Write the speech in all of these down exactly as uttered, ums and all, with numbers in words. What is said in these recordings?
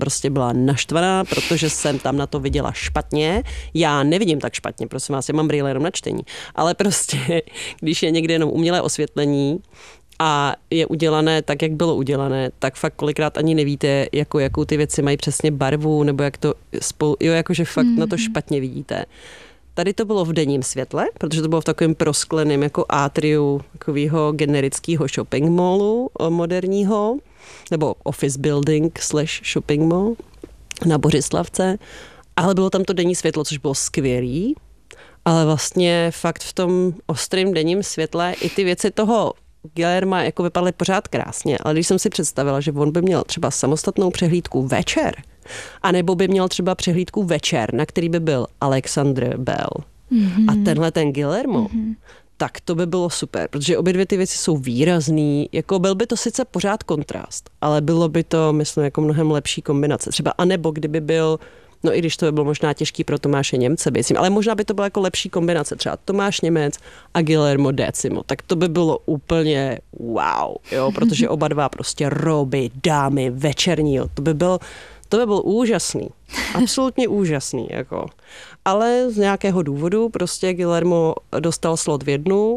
prostě byla naštvaná, protože jsem tam na to viděla špatně. Já nevidím tak špatně, prosím vás, já mám brýle jenom na čtení. Ale prostě, když je někde jenom umělé osvětlení a je udělané tak, jak bylo udělané, tak fakt kolikrát ani nevíte, jako, jakou ty věci mají přesně barvu, nebo jak to spolu, jo, jakože fakt mm. na to špatně vidíte. Tady to bylo v denním světle, protože to bylo v takovém proskleném jako atriu takového generického shopping mallu moderního, nebo office building slash shopping mall na Bořislavce. Ale bylo tam to denní světlo, což bylo skvělý. Ale vlastně fakt v tom ostrém denním světle i ty věci toho Guillerma jako vypadaly pořád krásně. Ale když jsem si představila, že on by měl třeba samostatnou přehlídku večer, a nebo by měl třeba přehlídku večer, na který by byl Alexandre Bell mm-hmm. a tenhle ten Guillermo, mm-hmm. tak to by bylo super, protože obě dvě ty věci jsou výrazný. Jako byl by to sice pořád kontrast, ale bylo by to, myslím, jako mnohem lepší kombinace. Třeba a nebo kdyby byl, no i když to by bylo možná těžký pro Tomáše Němce, myslím, ale možná by to byla jako lepší kombinace. Třeba Tomáš Němec a Guillermo Décimo. Tak to by bylo úplně wow, jo, protože oba dva prostě roby, dámy, večerní, to by byl To by byl úžasný. Absolutně úžasný. Jako. Ale z nějakého důvodu prostě Guillermo dostal slot v jednu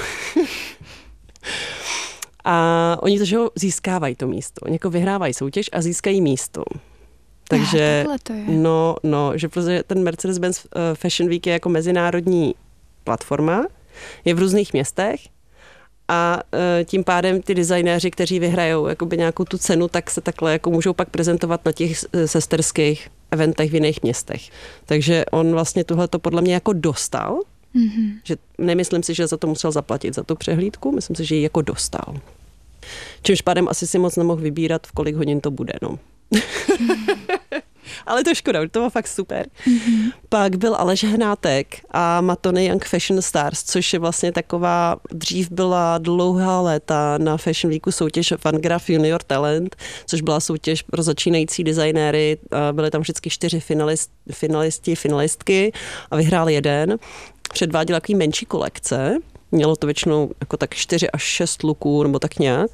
a oni to, že ho získávají to místo. Oni jako vyhrávají soutěž a získají místo. Takže, ah, to je. no, no, že prostě ten Mercedes-Benz Fashion Week je jako mezinárodní platforma, je v různých městech, a tím pádem ty designéři, kteří vyhrajou jakoby nějakou tu cenu, tak se takhle jako můžou pak prezentovat na těch sesterských eventech v jiných městech. Takže on vlastně tohleto podle mě jako dostal, mm-hmm. že nemyslím si, že za to musel zaplatit za tu přehlídku, myslím si, že ji jako dostal. Čímž pádem asi si moc nemohl vybírat, v kolik hodin to bude, no. Ale to škoda, to bylo fakt super. Mm-hmm. Pak byl Aleš Hnátek a Matony Young Fashion Stars, což je vlastně taková, dřív byla dlouhá léta na Fashion Weeku soutěž Van Graff Junior Talent, což byla soutěž pro začínající designéry. Byly tam vždycky čtyři finalist, finalisti, finalistky a vyhrál jeden. Předváděl takový menší kolekce. Mělo to většinou jako tak čtyři až šest luků, nebo tak nějak.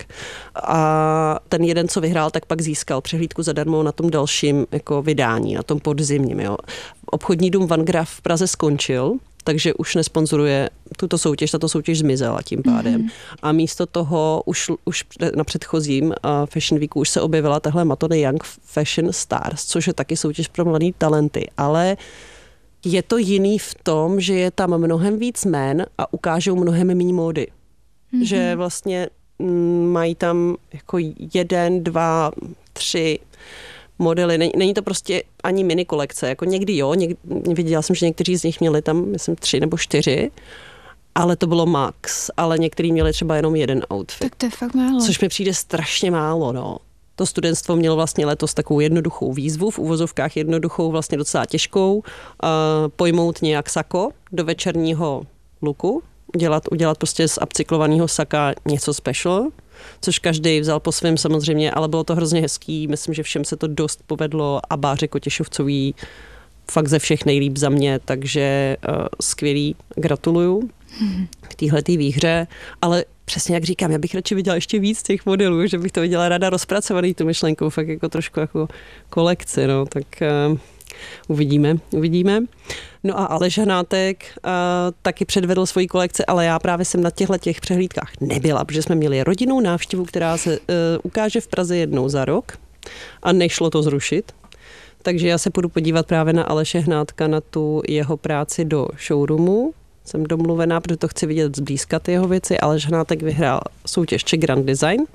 A ten jeden, co vyhrál, tak pak získal přehlídku zadarmo na tom dalším jako vydání, na tom podzimním. Jo. Obchodní dům Van Graff v Praze skončil, takže už nesponzoruje tuto soutěž, tato soutěž zmizela tím pádem. Mm-hmm. A místo toho už, už na předchozím uh, Fashion Weeku už se objevila tahle Matony Young Fashion Stars, což je taky soutěž pro mladý talenty, ale je to jiný v tom, že je tam mnohem víc jmen a ukážou mnohem méně módy. Mm-hmm. Že vlastně m, mají tam jako jeden, dva, tři modely. Není, není to prostě ani mini kolekce. Jako někdy jo, někdy, viděla jsem, že někteří z nich měli tam, myslím, tři nebo čtyři, ale to bylo max. Ale někteří měli třeba jenom jeden outfit. Tak to je fakt málo. Což mi přijde strašně málo, no. To studentstvo mělo vlastně letos takovou jednoduchou výzvu, v uvozovkách jednoduchou, vlastně docela těžkou, uh, pojmout nějak sako do večerního luku, udělat, udělat prostě z upcyklovaného saka něco special, což každý vzal po svém samozřejmě, ale bylo to hrozně hezký, myslím, že všem se to dost povedlo a Báře Kotěšovcový fakt ze všech nejlíp za mě, takže uh, skvělý, gratuluju hmm. k téhletý výhře, ale přesně jak říkám, já bych radši viděla ještě víc těch modelů, že bych to viděla ráda rozpracovaný tu myšlenkou, fakt jako trošku jako kolekci, no, tak uh, uvidíme, uvidíme. No a Aleš Hnátek uh, taky předvedl svoji kolekci, ale já právě jsem na těchto těch přehlídkách nebyla, protože jsme měli rodinnou návštěvu, která se uh, ukáže v Praze jednou za rok a nešlo to zrušit. Takže já se půjdu podívat právě na Aleše Hnátka, na tu jeho práci do showroomu. Jsem domluvená, protože to chci vidět zblízka ty jeho věci. Aleš Hnátek vyhrál soutěž Czech Grand Design,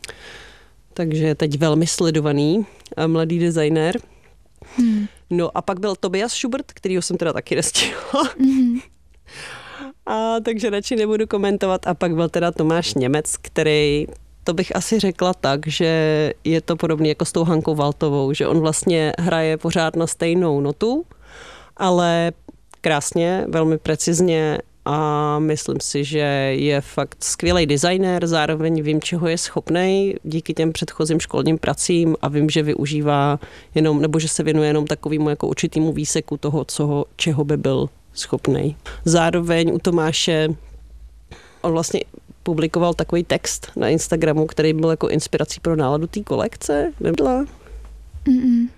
takže je teď velmi sledovaný a mladý designér. Hmm. No a pak byl Tobias Schubert, kterýho jsem teda taky nestihla. Hmm. A takže radši nebudu komentovat. A pak byl teda Tomáš Němec, který, to bych asi řekla tak, že je to podobný jako s tou Hankou Valtovou, že on vlastně hraje pořád na stejnou notu, ale krásně, velmi precizně a myslím si, že je fakt skvělý designér, zároveň vím, čeho je schopnej díky těm předchozím školním pracím a vím, že využívá jenom, nebo že se věnuje jenom takovému jako určitýmu výseku toho, co, čeho by byl schopnej. Zároveň u Tomáše on vlastně publikoval takový text na Instagramu, který byl jako inspirací pro náladu té kolekce. Nebyla? Mm-mm.